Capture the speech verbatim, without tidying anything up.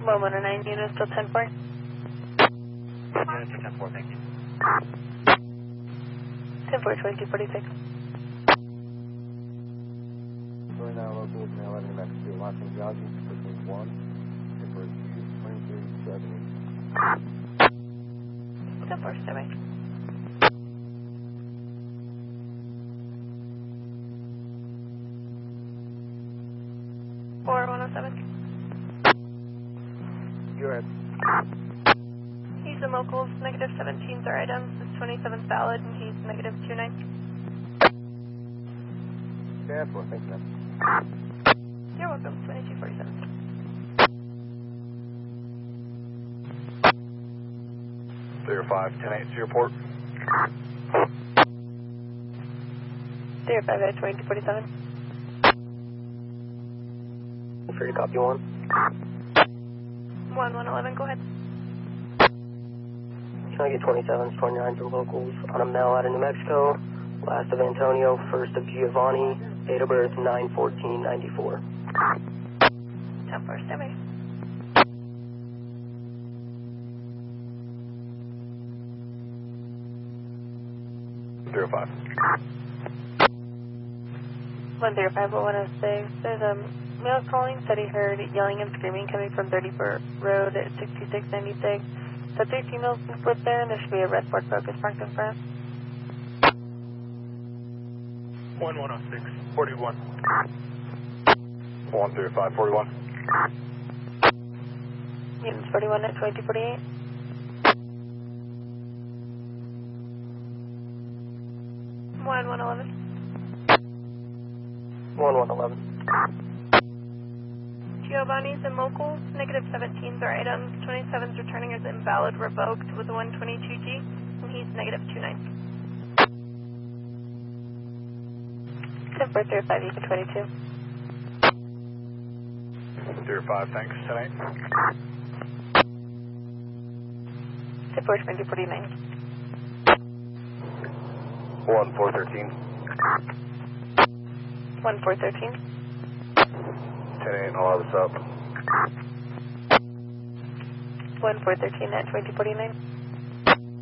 one one nine units till ten four. Units to ten four, thank you. ten four, twenty-two forty-six. Right now, local now at New Mexico, watching jogging, between one, Super twenty-three seventy. ten four, seven. four one oh seven. You're at. He's in locals, negative seventeens are items, his twenty-seven's valid, and he's negative two nine. ten four, thank you, ma'am. You're welcome, twenty-two forty-seven. zero five, ten eight, to your port. zero five at twenty-two forty-seven. Free to copy one. one one eleven, go ahead. Can I get twenty-sevens, twenty-nines, and locals on a mail out of New Mexico? Last of Antonio, first of Giovanni, date of birth nine fourteen ninety-four. ten four, seven. zero five. one zero five one oh six. There's a male calling, said he heard yelling and screaming coming from thirty-four Road at sixty-six ninety-six. So three females can flip there, and there should be a red Ford Focus parked in front. one one oh six, forty-one. one zero five, forty-one. Units forty-one at twenty-two forty-eight. one one eleven. one one eleven. Giovanni's and locals, negative seventeens are items, twenty-sevens returning as invalid revoked with a one twenty-two G, and he's negative two nine. ten four zero five, you can twenty-two. zero five, thanks, ten eight. ten four, twenty forty-nine. one four thirteen. one four thirteen. ten eight, and I'll have this up. one four thirteen at twenty forty-nine.